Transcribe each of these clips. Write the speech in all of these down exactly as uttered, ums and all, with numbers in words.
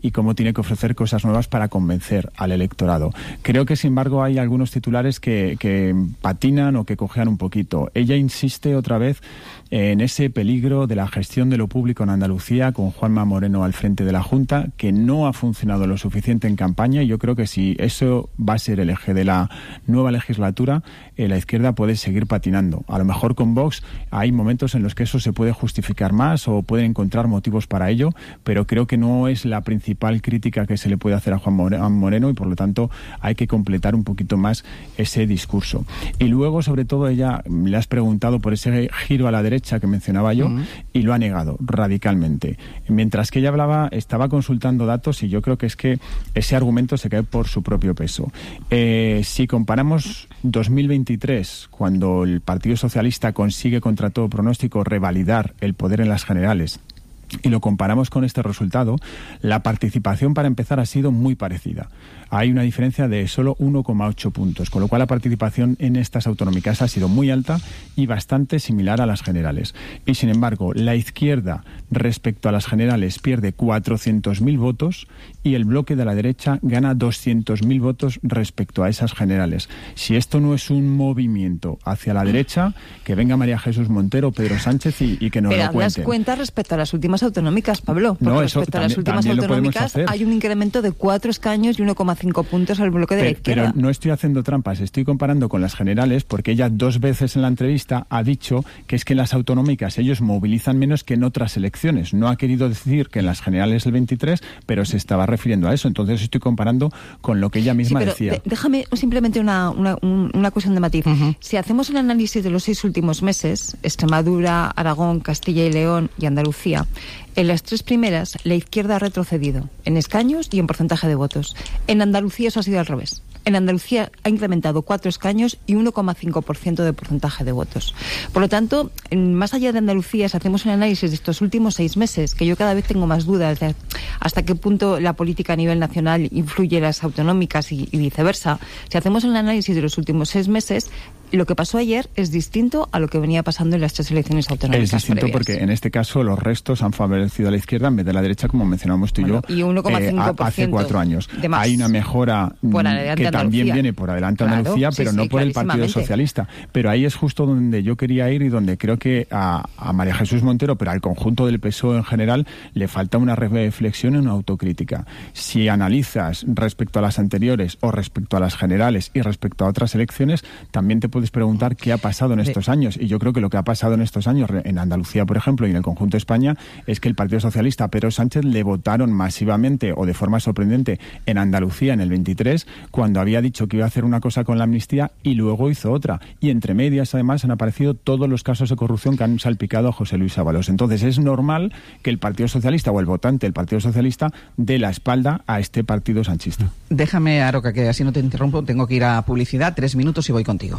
y cómo tiene que ofrecer cosas nuevas para convencer al electorado. Creo que, sin embargo, hay algunos titulares que, que patinan o que cojean un poquito. Ella insiste otra vez en ese peligro de la gestión de lo público en Andalucía, con Juanma Moreno al frente de la Junta, que no ha funcionado lo suficiente en campaña, y yo creo que si eso va a ser el eje de la nueva legislatura, eh, la izquierda puede seguir patinando. A lo mejor con Vox hay momentos en los que eso se puede justificar más o pueden encontrar motivos para ello, pero creo que no es la principal crítica que se le puede hacer a Juan Moreno, y por lo tanto hay que completar un poquito más ese discurso. Y luego, sobre todo, ella le has preguntado por ese giro a la derecha que mencionaba yo, uh-huh. y lo ha negado radicalmente. Mientras que ella hablaba, estaba consultando datos, y yo creo que es que ese argumento se cae por su propio peso. Eh, si comparamos dos mil veintitrés, cuando el Partido Socialista consigue contra todo pronóstico revalidar el poder en las generales, y lo comparamos con este resultado, la participación, para empezar, ha sido muy parecida. Hay una diferencia de solo uno coma ocho puntos, con lo cual la participación en estas autonómicas ha sido muy alta y bastante similar a las generales. Y, sin embargo, la izquierda respecto a las generales pierde cuatrocientos mil votos y el bloque de la derecha gana doscientos mil votos respecto a esas generales. Si esto no es un movimiento hacia la derecha, que venga María Jesús Montero, Pedro Sánchez y, y que nos Pero lo cuenten. Pero das cuenta respecto a las últimas autonómicas, Pablo. Porque no, eso respecto también, a las últimas autonómicas hay un incremento de cuatro escaños y uno coma cinco puntos al bloque de pero, la izquierda. Pero no estoy haciendo trampas, estoy comparando con las generales, porque ella dos veces en la entrevista ha dicho que es que en las autonómicas ellos movilizan menos que en otras elecciones. No ha querido decir que en las generales el veintitrés, pero se estaba refiriendo a eso. Entonces estoy comparando con lo que ella misma sí, pero decía. De, déjame simplemente una, una, una cuestión de matiz. Uh-huh. Si hacemos el análisis de los seis últimos meses, Extremadura, Aragón, Castilla y León y Andalucía, en las tres primeras, la izquierda ha retrocedido en escaños y en porcentaje de votos. En Andalucía eso ha sido al revés. En Andalucía ha incrementado cuatro escaños y uno coma cinco por ciento de porcentaje de votos. Por lo tanto, más allá de Andalucía, si hacemos un análisis de estos últimos seis meses, que yo cada vez tengo más dudas de hasta qué punto la política a nivel nacional influye en las autonómicas y, y viceversa, si hacemos un análisis de los últimos seis meses, lo que pasó ayer es distinto a lo que venía pasando en las tres elecciones autonómicas. Es distinto previas. Porque en este caso los restos han favorecido a la izquierda en vez de la derecha, como mencionamos tú y bueno, yo, y uno coma cinco por ciento eh, hace cuatro años. Hay una mejora que también viene por adelante claro, Andalucía, pero sí, no sí, por el Partido Socialista. Pero ahí es justo donde yo quería ir y donde creo que a, a María Jesús Montero, pero al conjunto del P S O E en general, le falta una reflexión y una autocrítica. Si analizas respecto a las anteriores o respecto a las generales y respecto a otras elecciones, también te puedes preguntar qué ha pasado en estos años. Y yo creo que lo que ha pasado en estos años, en Andalucía, por ejemplo, y en el conjunto de España, es que el Partido Socialista, Pedro Sánchez, le votaron masivamente o de forma sorprendente en Andalucía en el veintitrés, cuando había dicho que iba a hacer una cosa con la amnistía y luego hizo otra. Y entre medias, además, han aparecido todos los casos de corrupción que han salpicado a José Luis Ábalos. Entonces es normal que el Partido Socialista o el votante del Partido Socialista dé la espalda a este partido sanchista. Déjame, Aroca, que así no te interrumpo, tengo que ir a publicidad, tres minutos y voy contigo.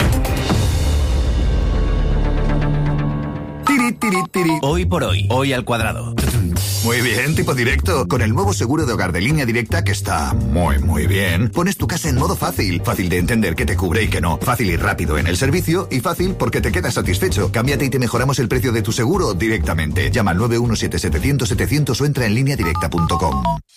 Hoy por hoy, hoy al cuadrado. Muy bien, tipo directo. Con el nuevo seguro de hogar de Línea Directa, que está muy, muy bien, pones tu casa en modo fácil. Fácil de entender qué te cubre y qué no. Fácil y rápido en el servicio y fácil porque te quedas satisfecho. Cámbiate y te mejoramos el precio de tu seguro directamente. Llama al nueve uno siete setecientos setecientos o entra en línea directa punto com.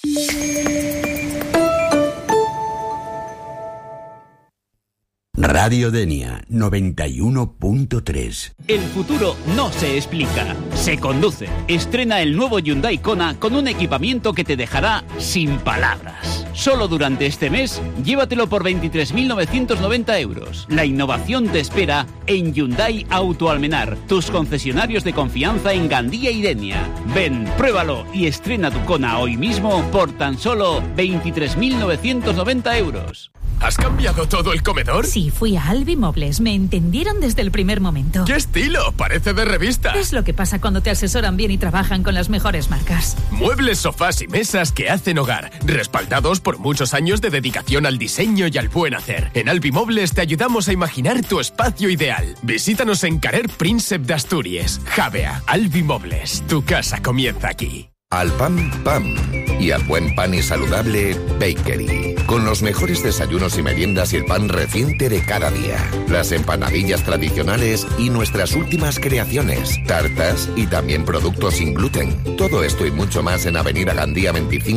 Radio Denia noventa y uno punto tres. El futuro no se explica, se conduce. Estrena el nuevo Hyundai Kona con un equipamiento que te dejará sin palabras. Solo durante este mes, llévatelo por veintitrés mil novecientos noventa euros. La innovación te espera en Hyundai Auto Almenar, tus concesionarios de confianza en Gandía y Denia. Ven, pruébalo y estrena tu Kona hoy mismo por tan solo veintitrés mil novecientos noventa euros. ¿Has cambiado todo el comedor? Sí, fui a Albi Mobles. Me entendieron desde el primer momento. ¡Qué estilo! Parece de revista. Es lo que pasa cuando te asesoran bien y trabajan con las mejores marcas. Muebles, sofás y mesas que hacen hogar. Respaldados por muchos años de dedicación al diseño y al buen hacer. En Albi Mobles te ayudamos a imaginar tu espacio ideal. Visítanos en Carrer Príncep de Asturias. Javea, Albi Mobles. Tu casa comienza aquí. Al pan, pan. Y al buen pan y saludable, Bakery. Con los mejores desayunos y meriendas y el pan reciente de cada día. Las empanadillas tradicionales y nuestras últimas creaciones. Tartas y también productos sin gluten. Todo esto y mucho más en Avenida Gandía veinticinco.